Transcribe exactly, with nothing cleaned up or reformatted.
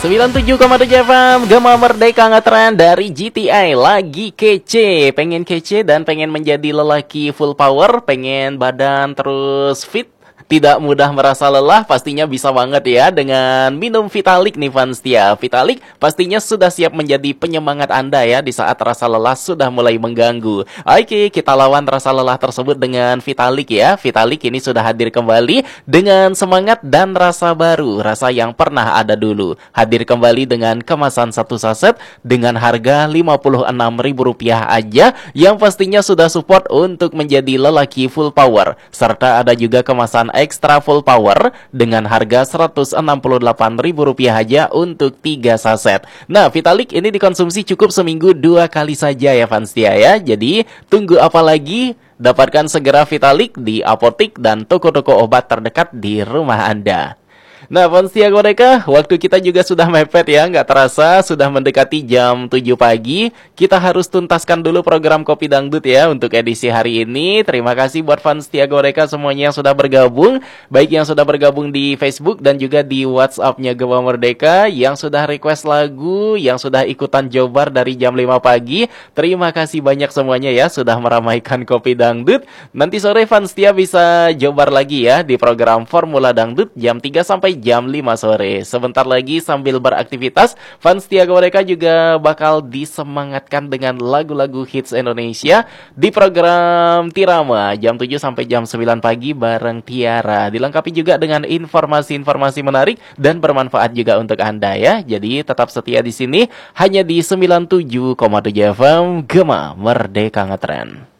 sembilan puluh tujuh koma tujuh F M Gema Merdeka Ngetren dari G T I. Lagi kece, pengen kece dan pengen menjadi lelaki full power, pengen badan terus fit, tidak mudah merasa lelah, pastinya bisa banget ya dengan minum Vitalik nih fans setia. Vitalik pastinya sudah siap menjadi penyemangat Anda ya di saat rasa lelah sudah mulai mengganggu. Oke, kita lawan rasa lelah tersebut dengan Vitalik ya. Vitalik ini sudah hadir kembali dengan semangat dan rasa baru, rasa yang pernah ada dulu. Hadir kembali dengan kemasan satu saset dengan harga lima puluh enam ribu rupiah aja, yang pastinya sudah support untuk menjadi lelaki full power. Serta ada juga kemasan extra full power dengan harga seratus enam puluh delapan ribu rupiah aja untuk tiga saset. Nah, Vitalik ini dikonsumsi cukup seminggu dua kali saja ya fans setia ya. Jadi tunggu apa lagi? Dapatkan segera Vitalik di apotik dan toko-toko obat terdekat di rumah Anda. Nah, fans setia Godeka, waktu kita juga sudah mepet ya, nggak terasa sudah mendekati jam tujuh pagi. Kita harus tuntaskan dulu program Kopi Dangdut ya untuk edisi hari ini. Terima kasih buat fans setia Godeka semuanya yang sudah bergabung, baik yang sudah bergabung di Facebook dan juga di WhatsApp-nya Gema Merdeka, yang sudah request lagu, yang sudah ikutan jobar dari jam lima pagi. Terima kasih banyak semuanya ya sudah meramaikan Kopi Dangdut. Nanti sore fans setia bisa jobar lagi ya di program Formula Dangdut jam tiga sampai jam lima sore. Sebentar lagi sambil beraktivitas, fans setia mereka juga bakal disemangatkan dengan lagu-lagu hits Indonesia di program Tirama jam tujuh sampai jam sembilan pagi bareng Tiara. Dilengkapi juga dengan informasi-informasi menarik dan bermanfaat juga untuk Anda ya. Jadi tetap setia di sini hanya di sembilan puluh tujuh koma tujuh F M Gema Merdeka Ngetren.